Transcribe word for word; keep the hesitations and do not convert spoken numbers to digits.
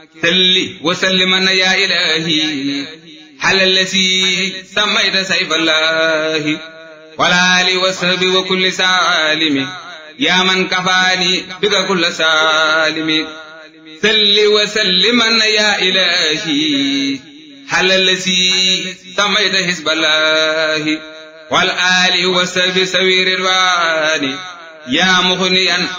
salli wa salliman ya ilahi ala allasi sammayta sayfallahi wala ali wa sahbi wa kulli salimi ya man kafani bika kulla salimi salli wa salliman ya ilahi ala allasi sammayta hisballahi wal ali wa sahbi sawi ridwani ya mughniyan